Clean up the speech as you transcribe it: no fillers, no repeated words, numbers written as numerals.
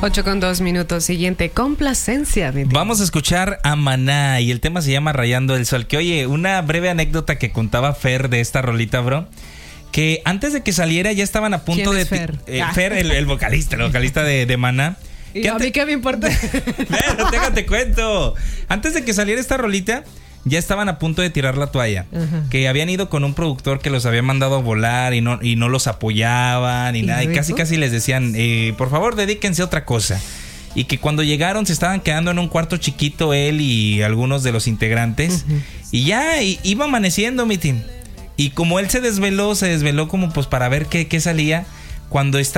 8:02. Siguiente complacencia. Vamos a escuchar a Maná y el tema se llama Rayando el Sol. Que oye, una breve anécdota que contaba Fer de esta rolita, bro. Que antes de que saliera ya estaban a punto ¿Quién de... es Fer? Fer, el vocalista de Maná. ¿Y a mí qué me importa? Pero déjate cuento. Antes de que saliera esta rolita, ya estaban a punto de tirar la toalla. Ajá. Que habían ido con un productor que los había mandado a volar y no los apoyaban y nada. Y casi les decían, por favor, dedíquense a otra cosa. Y que cuando llegaron se estaban quedando en un cuarto chiquito él y algunos de los integrantes. Uh-huh. Y ya iba amaneciendo, mi team. Y como él se desveló como pues para ver qué salía. Cuando